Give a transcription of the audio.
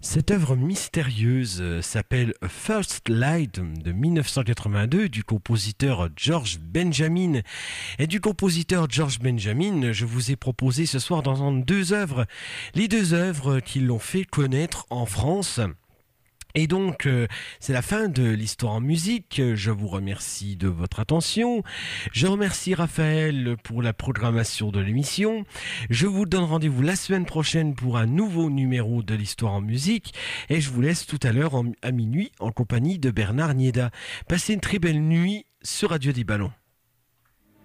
Cette œuvre mystérieuse s'appelle A First Light de 1982 du compositeur George Benjamin. Et du compositeur George Benjamin, je vous ai proposé ce soir d'entendre deux œuvres. Les deux œuvres qui l'ont fait connaître en France. Et donc, c'est la fin de l'histoire en musique. Je vous remercie de votre attention. Je remercie Raphaël pour la programmation de l'émission. Je vous donne rendez-vous la semaine prochaine pour un nouveau numéro de l'histoire en musique. Et je vous laisse tout à l'heure à minuit en compagnie de Bernard Nieda. Passez une très belle nuit sur Radio des Ballons.